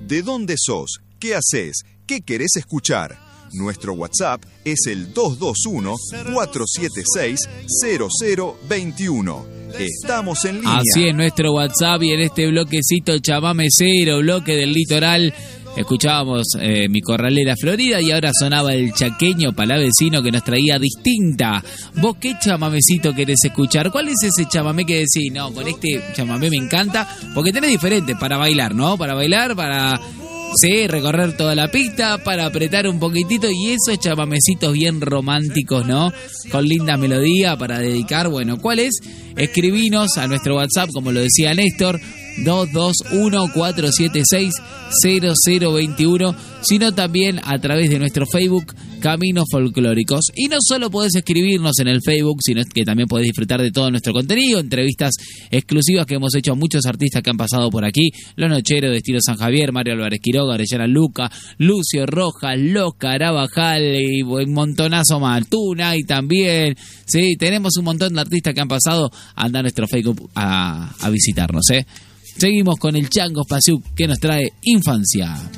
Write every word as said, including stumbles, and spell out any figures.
¿De dónde sos? ¿Qué haces? ¿Qué querés escuchar? Nuestro WhatsApp es el dos dos uno, cuatro siete seis, cero cero dos uno. Estamos en línea. Así es, nuestro WhatsApp, y en este bloquecito chamamecero, bloque del litoral, escuchábamos eh, Mi Corralera Florida, y ahora sonaba el chaqueño palavecino que nos traía distinta. ¿Vos qué chamamecito querés escuchar? ¿Cuál es ese chamamé que decís, no, con este chamamé me encanta? Porque tenés diferentes para bailar, ¿no? Para bailar, para... Sí, recorrer toda la pista, para apretar un poquitito, y esos chamamecitos bien románticos, ¿no? Con linda melodía para dedicar. Bueno, ¿cuál es? Escribinos a nuestro WhatsApp, como lo decía Néstor, dos dos uno, cuatro siete seis, cero cero dos uno, sino también a través de nuestro Facebook, Caminos Folclóricos. Y no solo podés escribirnos en el Facebook, sino que también podés disfrutar de todo nuestro contenido, entrevistas exclusivas que hemos hecho a muchos artistas que han pasado por aquí: Los Nocheros de Estilo San Javier, Mario Álvarez Quiroga, Orellana Luca, Lucio Rojas, Los Carabajal y un montonazo más, Tunay también. Sí, tenemos un montón de artistas que han pasado. Anda a nuestro Facebook a, a visitarnos, ¿eh? Seguimos con el Chango Spasiuk, que nos trae Infancia.